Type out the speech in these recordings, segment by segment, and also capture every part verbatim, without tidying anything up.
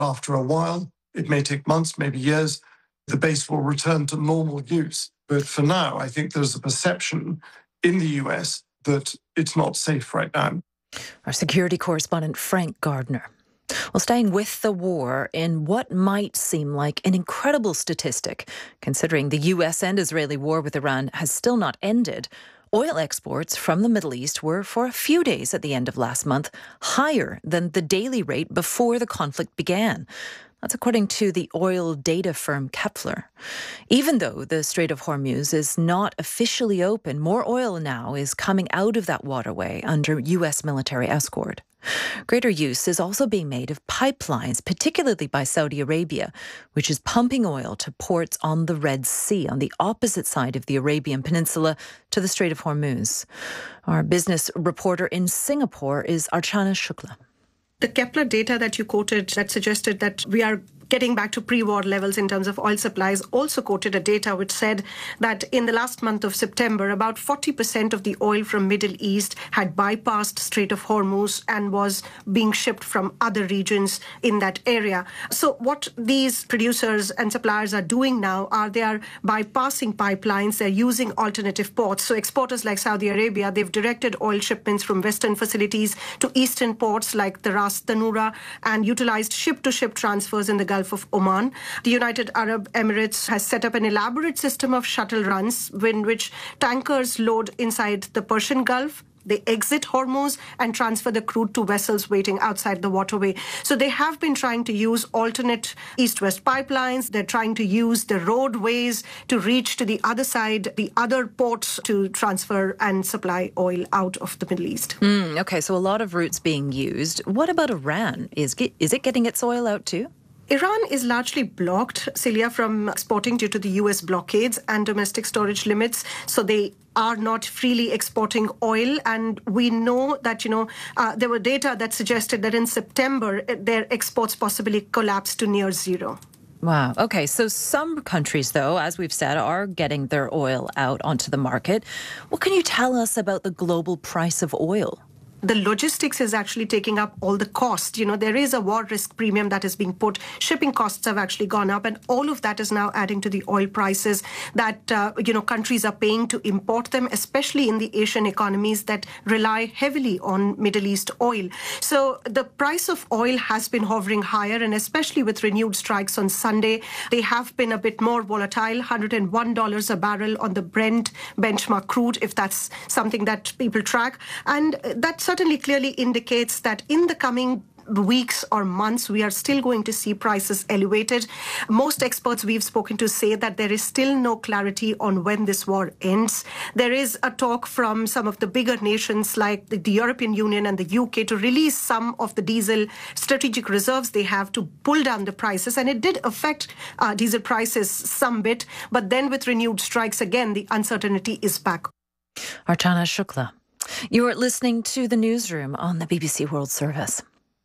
After a while, it may take months, maybe years, the base will return to normal use. But for now, I think there's a perception in the U S that it's not safe right now. Our security correspondent, Frank Gardner. Well, staying with the war in what might seem like an incredible statistic, considering the U S and Israeli war with Iran has still not ended, oil exports from the Middle East were, for a few days at the end of last month, higher than the daily rate before the conflict began. That's according to the oil data firm Kepler. Even though the Strait of Hormuz is not officially open, more oil now is coming out of that waterway under U S military escort. Greater use is also being made of pipelines, particularly by Saudi Arabia, which is pumping oil to ports on the Red Sea, on the opposite side of the Arabian Peninsula to the Strait of Hormuz. Our business reporter in Singapore is Archana Shukla. The Kepler data that you quoted that suggested that we are getting back to pre-war levels in terms of oil supplies also quoted a data which said that in the last month of September, about forty percent of the oil from Middle East had bypassed Strait of Hormuz and was being shipped from other regions in that area. So what these producers and suppliers are doing now are they are bypassing pipelines, they're using alternative ports. So exporters like Saudi Arabia, they've directed oil shipments from Western facilities to Eastern ports like the Ras Tanura and utilized ship-to-ship transfers in the Gulf of Oman. The United Arab Emirates has set up an elaborate system of shuttle runs in which tankers load inside the Persian Gulf. They exit Hormuz and transfer the crude to vessels waiting outside the waterway. So they have been trying to use alternate east-west pipelines. They're trying to use the roadways to reach to the other side, the other ports to transfer and supply oil out of the Middle East. Mm, okay, so a lot of routes being used. What about Iran? Is, is it getting its oil out too? Iran is largely blocked, Celia, from exporting due to the U S blockades and domestic storage limits. So they are not freely exporting oil. And we know that, you know, uh, there were data that suggested that in September, their exports possibly collapsed to near zero. Wow. Okay. So some countries, though, as we've said, are getting their oil out onto the market. What can you tell us about the global price of oil? The logistics is actually taking up all the cost. You know, there is a war risk premium that is being put. Shipping costs have actually gone up, and all of that is now adding to the oil prices that, uh, you know, countries are paying to import them, especially in the Asian economies that rely heavily on Middle East oil. So the price of oil has been hovering higher, and especially with renewed strikes on Sunday, they have been a bit more volatile, one hundred one dollars a barrel on the Brent benchmark crude, if that's something that people track. And that's certainly clearly indicates that in the coming weeks or months, we are still going to see prices elevated. Most experts we've spoken to say that there is still no clarity on when this war ends. There is a talk from some of the bigger nations like the, the European Union and the U K to release some of the diesel strategic reserves they have to pull down the prices. And it did affect uh, diesel prices some bit. But then with renewed strikes again, the uncertainty is back. Archana Shukla. You are listening to The Newsroom on the B B C World Service.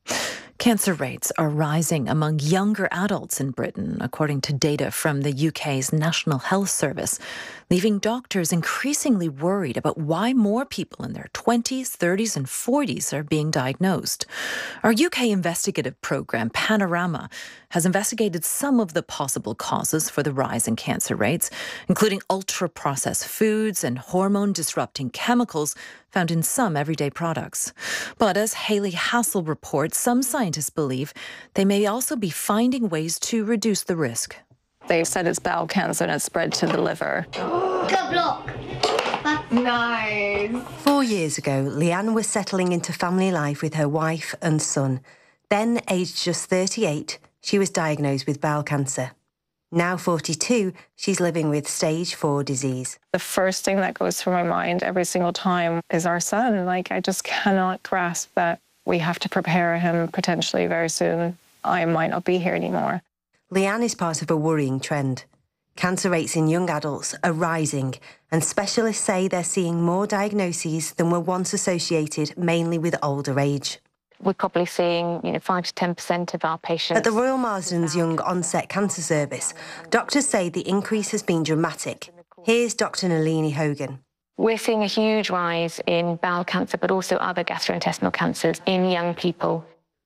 Cancer rates are rising among younger adults in Britain, according to data from the U K's National Health Service, leaving doctors increasingly worried about why more people in their twenties, thirties and forties are being diagnosed. Our U K investigative programme, Panorama, has investigated some of the possible causes for the rise in cancer rates, including ultra-processed foods and hormone-disrupting chemicals found in some everyday products. But as Hayley Hassel reports, some scientists believe they may also be finding ways to reduce the risk. They've said it's bowel cancer and it's spread to the liver. Good block. Nice. Four years ago, Leanne was settling into family life with her wife and son. Then, aged just thirty-eight, she was diagnosed with bowel cancer. Now forty-two, she's living with stage four disease. The first thing that goes through my mind every single time is our son. Like, I just cannot grasp that we have to prepare him potentially very soon. I might not be here anymore. Leanne is part of a worrying trend. Cancer rates in young adults are rising, and specialists say they're seeing more diagnoses than were once associated mainly with older age. We're probably seeing, you know, five to ten percent of our patients. At the Royal Marsden's Young Onset Cancer Service, doctors say the increase has been dramatic. Here's Doctor Nalini Hogan. We're seeing a huge rise in bowel cancer, but also other gastrointestinal cancers in young people.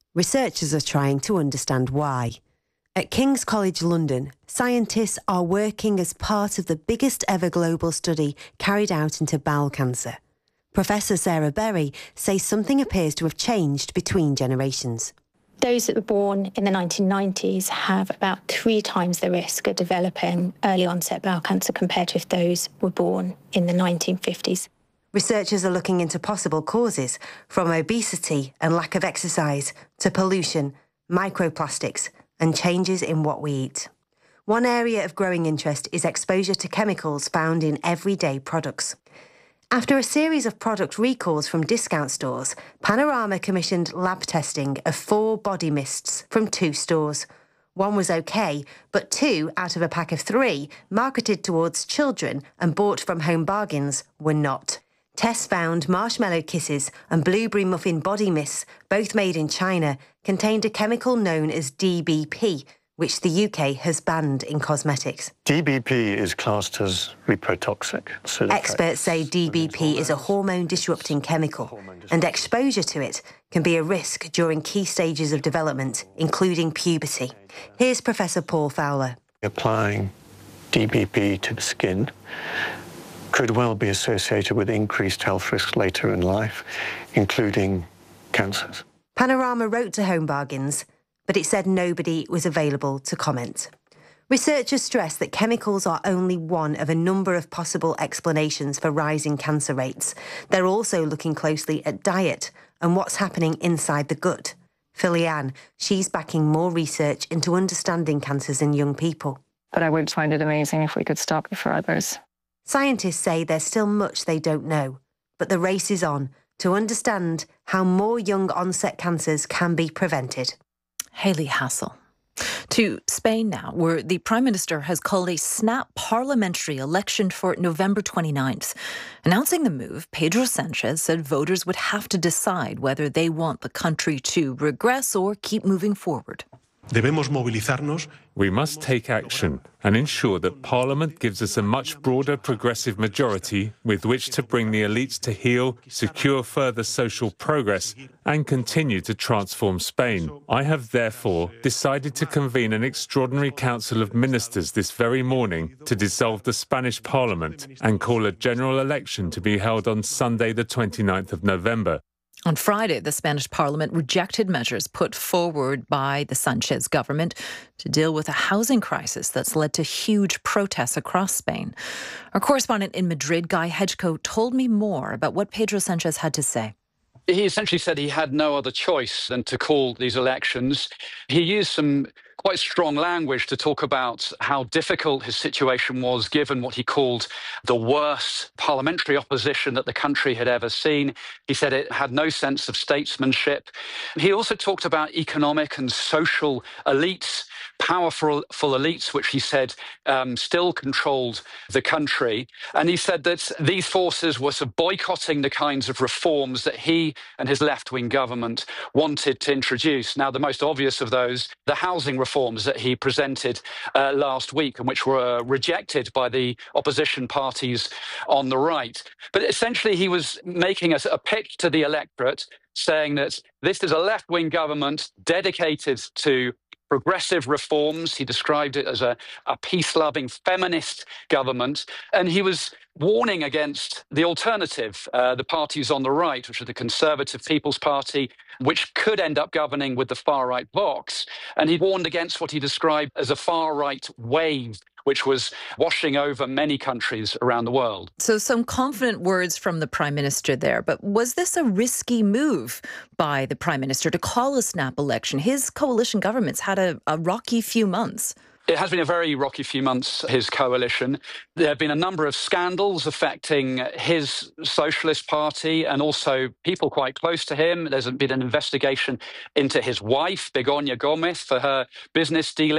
Researchers are trying to understand why. At King's College London, scientists are working as part of the biggest ever global study carried out into bowel cancer. Professor Sarah Berry says something appears to have changed between generations. Those that were born in the nineteen nineties have about three times the risk of developing early onset bowel cancer compared to if those were born in the nineteen fifties. Researchers are looking into possible causes, from obesity and lack of exercise to pollution, microplastics, and changes in what we eat. One area of growing interest is exposure to chemicals found in everyday products. After a series of product recalls from discount stores, Panorama commissioned lab testing of four body mists from two stores. One was okay, but two out of a pack of three, marketed towards children and bought from Home Bargains, were not. Tests found Marshmallow Kisses and Blueberry Muffin body mists, both made in China, contained a chemical known as D B P, which the U K has banned in cosmetics. D B P is classed as reprotoxic. So experts say D B P is a hormone-disrupting chemical, and exposure to it can be a risk during key stages of development, including puberty. Here's Professor Paul Fowler. Applying D B P to the skin could well be associated with increased health risks later in life, including cancers. Panorama wrote to Home Bargains, but it said nobody was available to comment. Researchers stress that chemicals are only one of a number of possible explanations for rising cancer rates. They're also looking closely at diet and what's happening inside the gut. For Leanne, she's backing more research into understanding cancers in young people. But I would find it amazing if we could stop it for others. Scientists say there's still much they don't know, but the race is on to understand how more young onset cancers can be prevented. Hayley Hassel. To Spain now, where the Prime Minister has called a snap parliamentary election for November twenty-ninth. Announcing the move, Pedro Sanchez said voters would have to decide whether they want the country to regress or keep moving forward. Debemos movilizarnos. We must take action and ensure that Parliament gives us a much broader progressive majority with which to bring the elites to heel, secure further social progress and continue to transform Spain. I have therefore decided to convene an extraordinary Council of Ministers this very morning to dissolve the Spanish Parliament and call a general election to be held on Sunday the twenty-ninth of November. On Friday, the Spanish Parliament rejected measures put forward by the Sanchez government to deal with a housing crisis that's led to huge protests across Spain. Our correspondent in Madrid, Guy Hedgecoe, told me more about what Pedro Sanchez had to say. He essentially said he had no other choice than to call these elections. He used some quite strong language to talk about how difficult his situation was, given what he called the worst parliamentary opposition that the country had ever seen. He said it had no sense of statesmanship. He also talked about economic and social elites, powerful elites, which he said um, still controlled the country. And he said that these forces were sort of boycotting the kinds of reforms that he and his left-wing government wanted to introduce. Now, the most obvious of those, the housing reforms that he presented uh, last week and which were uh, rejected by the opposition parties on the right. But essentially, he was making a, a pitch to the electorate saying that this is a left-wing government dedicated to progressive reforms. He described it as a, a peace-loving feminist government. And he was warning against the alternative, uh, the parties on the right, which are the Conservative People's Party, which could end up governing with the far-right Vox. And he warned against what he described as a far-right wave, which was washing over many countries around the world. So some confident words from the Prime Minister there, but was this a risky move by the Prime Minister to call a snap election? His coalition government's had a, a rocky few months. It has been a very rocky few months, his coalition. There have been a number of scandals affecting his Socialist Party and also people quite close to him. There's been an investigation into his wife, Begoña Gómez, for her business dealings.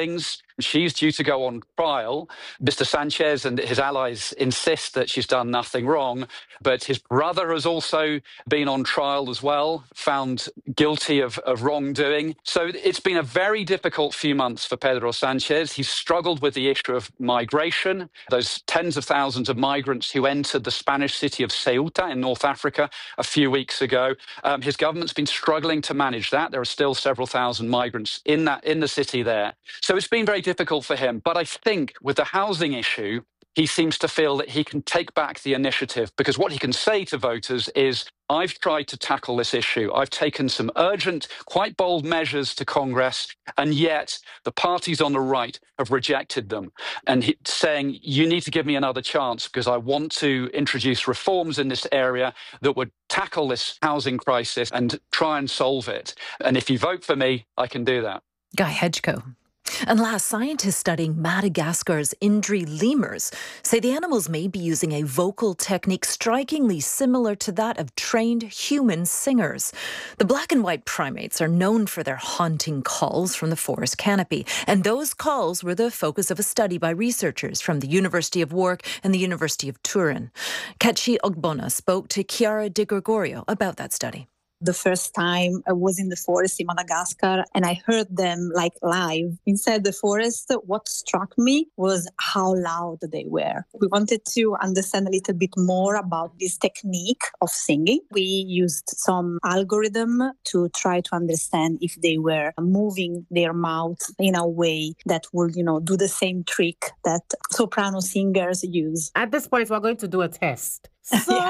She's due to go on trial. Mister Sanchez and his allies insist that she's done nothing wrong, but his brother has also been on trial as well, found guilty of, of wrongdoing. So it's been a very difficult few months for Pedro Sanchez. He's struggled with the issue of migration, those tens of thousands of migrants who entered the Spanish city of Ceuta in North Africa a few weeks ago. Um, his government's been struggling to manage that. There are still several thousand migrants in that in the city there. So it's been very difficult for him. But I think with the housing issue, he seems to feel that he can take back the initiative, because what he can say to voters is, I've tried to tackle this issue. I've taken some urgent, quite bold measures to Congress, and yet the parties on the right have rejected them. And he's saying, you need to give me another chance, because I want to introduce reforms in this area that would tackle this housing crisis and try and solve it. And if you vote for me, I can do that. Guy Hedgecoe. And last, scientists studying Madagascar's Indri lemurs say the animals may be using a vocal technique strikingly similar to that of trained human singers. The black and white primates are known for their haunting calls from the forest canopy, and those calls were the focus of a study by researchers from the University of Warwick and the University of Turin. Ketchi Ogbonna spoke to Chiara Di Gregorio about that study. The first time I was in the forest in Madagascar and I heard them like live inside the forest, what struck me was how loud they were. We wanted to understand a little bit more about this technique of singing. We used some algorithm to try to understand if they were moving their mouth in a way that would, you know, do the same trick that soprano singers use. At this point, we're going to do a test. So